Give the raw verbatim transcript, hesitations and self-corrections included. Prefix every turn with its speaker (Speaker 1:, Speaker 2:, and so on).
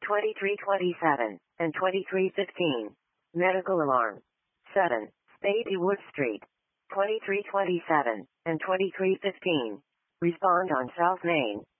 Speaker 1: twenty-three twenty-seven and twenty-three fifteen. Medical alarm. seven. Spady Wood Street. twenty-three twenty-seven and twenty-three fifteen. Respond on South Main.